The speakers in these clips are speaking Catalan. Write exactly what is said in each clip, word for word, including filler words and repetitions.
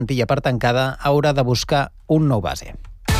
plantilla per tancada haurà de buscar un nou base.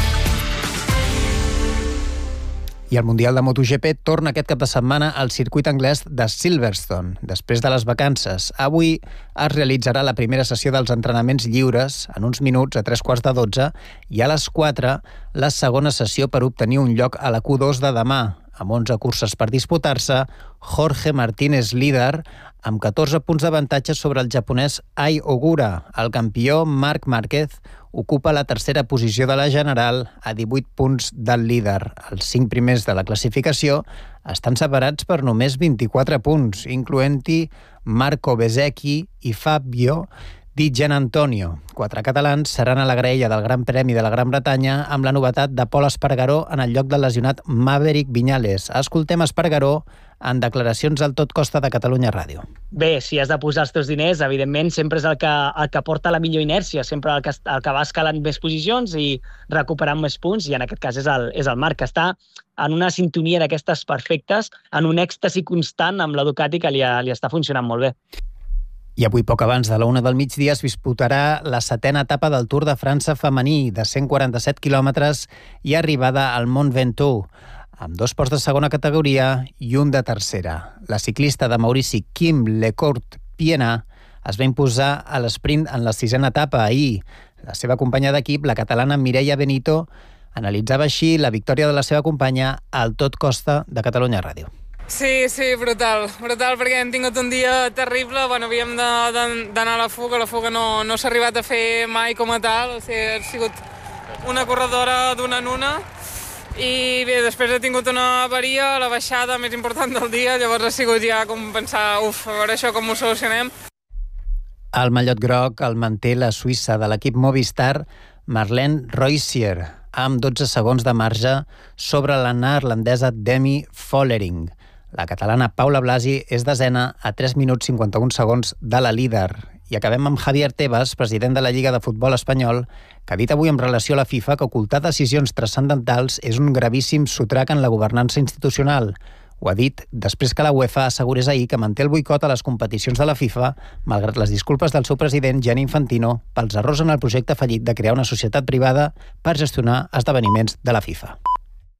I el Mundial de MotoGP torna aquest cap de setmana al circuit anglès de Silverstone, després de les vacances. Avui es realitzarà la primera sessió dels entrenaments lliures, en uns minuts, a tres quarts de dotze, i a les quatre la segona sessió per obtenir un lloc a la Q dos de demà. Amb onze curses per disputar-se, Jorge Martínez líder, amb catorze punts d'avantatge sobre el japonès Ai Ogura. El campió Marc Márquez ocupa la tercera posició de la general a divuit punts del líder. Els cinc primers de la classificació estan separats per només vint-i-quatre punts, incloent-hi Marco Bezzecchi i Fabio Di Gianantonio. Quatre catalans seran a la graella del Gran Premi de la Gran Bretanya amb la novetat de Pol Espargaró en el lloc del lesionat Maverick Viñales. Escoltem Espargaró en declaracions al Tot Costa de Catalunya Ràdio. Bé, si has de posar els teus diners, evidentment sempre és el que, el que porta la millor inèrcia, sempre el que, el que va escalant més posicions i recuperant més punts, i en aquest cas és el, és el Marc, que està en una sintonia d'aquestes perfectes, en un èxtasi constant amb la Ducati que li, li està funcionant molt bé. I avui, poc abans de la una del migdia, es disputarà la setena etapa del Tour de França femení de cent quaranta-set quilòmetres i arribada al Mont Ventoux, amb dos ports de segona categoria i un de tercera. La ciclista de Maurici, Kim Lecourt-Pienat, es va imposar a l'esprint en la sisena etapa ahir. La seva companya d'equip, la catalana Mireia Benito, analitzava així la victòria de la seva companya al Tot Costa de Catalunya Ràdio. Sí, sí, brutal, brutal, perquè hem tingut un dia terrible, bueno, havíem d'anar a la fuga, la fuga no, no s'ha arribat a fer mai com a tal, o sigui, ha sigut una corredora d'una en una, i bé, després he tingut una avaria, la baixada més important del dia, llavors ha sigut ja com pensar, uf, a veure això com ho solucionem. El mallot groc el manté la suïssa de l'equip Movistar, Marlene Reusier, amb dotze segons de marge sobre la neerlandesa Demi Vollering. La catalana Paula Blasi és desena a tres minuts cinquanta-un segons de la líder. I acabem amb Javier Tebas, president de la Lliga de Futbol Espanyol, que ha dit avui en relació a la FIFA que ocultar decisions transcendentals és un gravíssim sotrac en la governança institucional. Ho ha dit després que la UEFA assegurés ahir que manté el boicot a les competicions de la FIFA, malgrat les disculpes del seu president, Gianni Infantino, pels errors en el projecte fallit de crear una societat privada per gestionar esdeveniments de la FIFA.